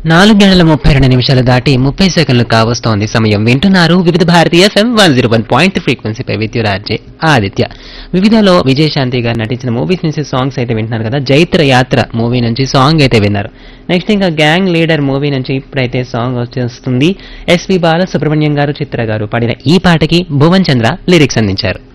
4:32 దాటి 30 సెకండ్లు కావస్తోంది సమయం. వింటున్నారు వివిధ భారతీయ FM 101.3 ఫ్రీక్వెన్సీపై విద్యురార్జే ఆదిత్య. వివిధలో విజయశాంతి గారు నటించిన మూవీస్ నుంచి సాంగ్స్ అయితే వింటున్నారు కదా. జైత్ర యాత్ర మూవీ నుంచి సాంగ్ అయితే విన్నారు. నెక్స్ట్ ఇంకా గ్యాంగ్ లీడర్ మూవీ నుంచి ఇప్పుడైతే సాంగ్ వచ్చేస్తుంది. ఎస్పి బాలసుబ్రహ్మణ్యం గారు, చిత్ర గారు పాడిన ఈ పాటకి భువన్ చంద్ర లిరిక్స్ అందించారు.